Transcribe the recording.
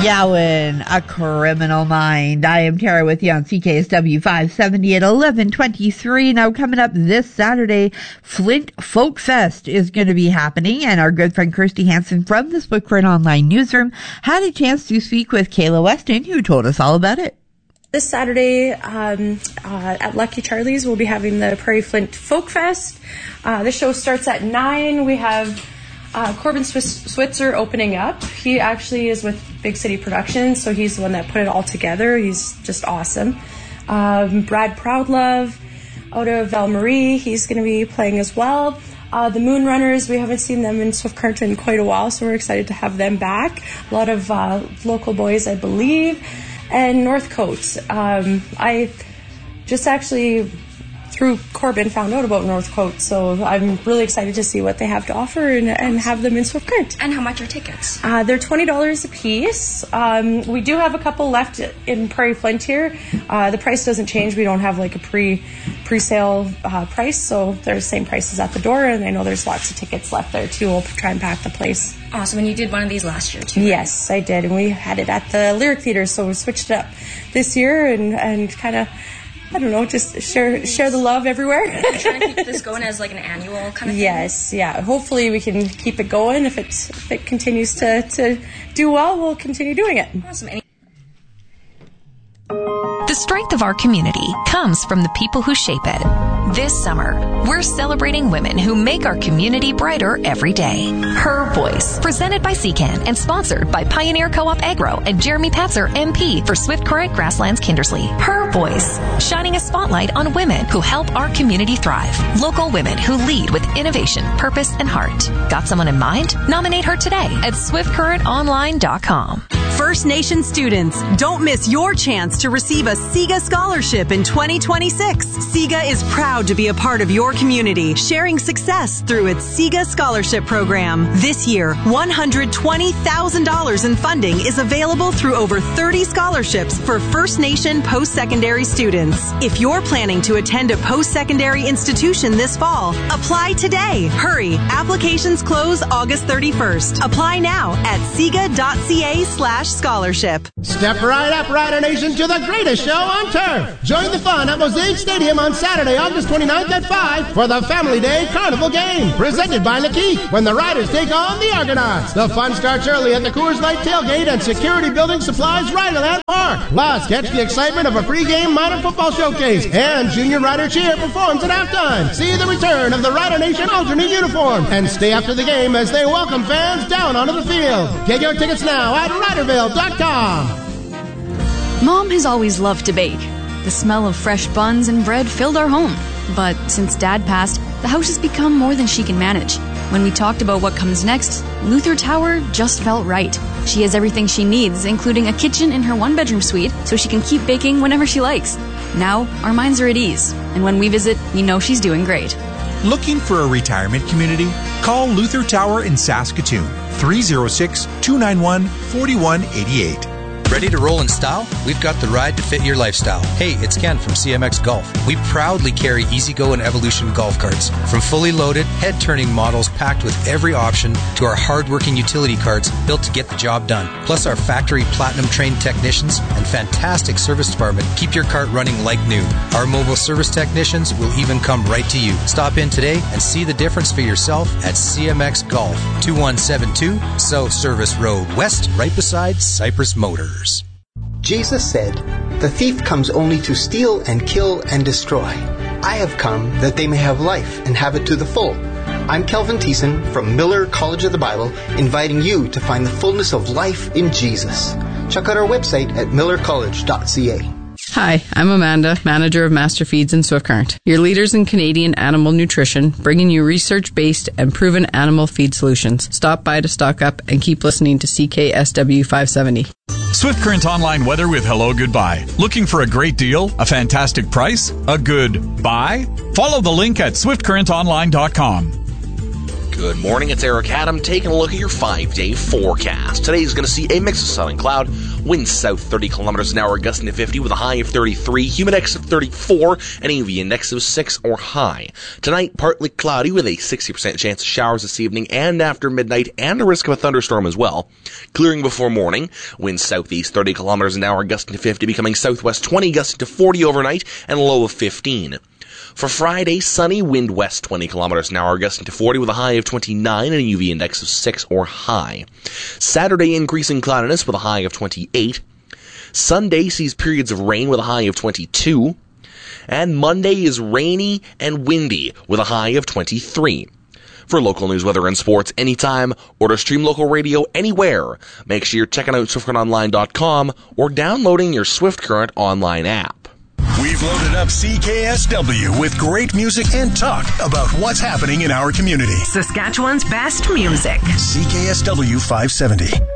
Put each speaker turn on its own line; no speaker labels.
Yowen, A Criminal Mind. I am Tara with you on CKSW 570 at 11:23. Now, coming up this Saturday, Flint Folk Fest is going to be happening, and our good friend Kirsty Hansen from the Swift Current Online newsroom had a chance to speak with Kayla Weston, who told us all about it.
This Saturday at Lucky Charlie's, we'll be having the Prairie Flint Folk Fest. The show starts at 9. We have Corbin Switzer opening up. He actually is with Big City Productions, so he's the one that put it all together. He's just awesome. Brad Proudlove out of Val Marie, he's going to be playing as well. The Moonrunners, we haven't seen them in Swift Current in quite a while, so we're excited to have them back. A lot of local boys, I believe. And Northcote. I just actually, through Corbin, found out about Northcote, so I'm really excited to see what they have to offer and have them in Swift Current.
And how much are tickets?
They're $20 a piece. We do have a couple left in Prairie Flint here. The price doesn't change. We don't have like a pre-sale price, so they're the same prices at the door, and I know there's lots of tickets left there too. We'll try and pack the place.
Awesome, and you did one of these last year too?
Yes, I did, and we had it at the Lyric Theater, so we switched it up this year and kind of, I don't know, just share the love everywhere.
Are you trying to keep this going as like an annual kind of thing?
Yes, yeah. Hopefully we can keep it going. If it continues to do well, we'll continue doing it.
Awesome.
The strength of our community comes from the people who shape it. This summer, we're celebrating women who make our community brighter every day. Her Voice, presented by CCAN and sponsored by Pioneer Co-op Agro and Jeremy Patzer, MP for Swift Current Grasslands Kindersley. Her Voice, shining a spotlight on women who help our community thrive. Local women who lead with innovation, purpose, and heart. Got someone in mind? Nominate her today at swiftcurrentonline.com.
First Nation students, don't miss your chance to receive a SIGA scholarship in 2026. SIGA is proud to be a part of your community, sharing success through its SIGA scholarship program. This year, $120,000 in funding is available through over 30 scholarships for First Nation post-secondary students. If you're planning to attend a post-secondary institution this fall, apply today. Hurry, applications close August 31st. Apply now at siga.ca/scholarship.
Step right up, Rider Nation, to the greatest show on turf. Join the fun at Mosaic Stadium on Saturday, August 29th at 5 for the Family Day Carnival Game, presented by Lakeith, when the Riders take on the Argonauts. The fun starts early at the Coors Light Tailgate and Security Building Supplies Riderland Park. Plus, catch the excitement of a pregame minor football showcase, and Junior Rider Cheer performs at halftime. See the return of the Rider Nation alternate uniform, and stay after the game as they welcome fans down onto the field. Get your tickets now at Riderville.com.
Mom has always loved to bake. The smell of fresh buns and bread filled our home. But since Dad passed, the house has become more than she can manage. When we talked about what comes next, Luther Tower just felt right. She has everything she needs, including a kitchen in her one-bedroom suite, so she can keep baking whenever she likes. Now, our minds are at ease, and when we visit, we know she's doing great.
Looking for a retirement community? Call Luther Tower in Saskatoon, 306-291-4188.
Ready to roll in style? We've got the ride to fit your lifestyle. Hey, it's Ken from CMX Golf. We proudly carry E-Z-GO and Evolution golf carts. From fully loaded, head-turning models packed with every option to our hard-working utility carts built to get the job done. Plus our factory platinum-trained technicians and fantastic service department keep your cart running like new. Our mobile service technicians will even come right to you. Stop in today and see the difference for yourself at CMX Golf, 2172 South Service Road West, right beside Cypress Motors.
Jesus said, "The thief comes only to steal and kill and destroy. I have come that they may have life and have it to the full." I'm Kelvin Thiessen from Miller College of the Bible, inviting you to find the fullness of life in Jesus. Check out our website at millercollege.ca.
Hi, I'm Amanda, manager of Master Feeds in Swift Current, your leaders in Canadian animal nutrition, bringing you research-based and proven animal feed solutions. Stop by to stock up and keep listening to CKSW 570.
Swift Current Online weather with Hello Goodbye. Looking for a great deal, a fantastic price, a good buy? Follow the link at swiftcurrentonline.com.
Good morning, it's Eric Adam taking a look at your 5-day forecast. Today is going to see a mix of sun and cloud, winds south 30 kilometers an hour, gusting to 50 with a high of 33, humidex of 34, and a UV index of 6 or high. Tonight, partly cloudy with a 60% chance of showers this evening and after midnight, and a risk of a thunderstorm as well. Clearing before morning, winds southeast 30 kilometers an hour, gusting to 50, becoming southwest 20, gusting to 40 overnight, and a low of 15. For Friday, sunny, wind west 20 kilometers an hour, gusting to 40 with a high of 29 and a UV index of 6 or high. Saturday, increasing cloudiness with a high of 28. Sunday sees periods of rain with a high of 22. And Monday is rainy and windy with a high of 23. For local news, weather, and sports anytime, or to stream local radio anywhere, make sure you're checking out SwiftCurrentOnline.com or downloading your Swift Current online app.
We've loaded up CKSW with great music and talk about what's happening in our community.
Saskatchewan's best music.
CKSW 570.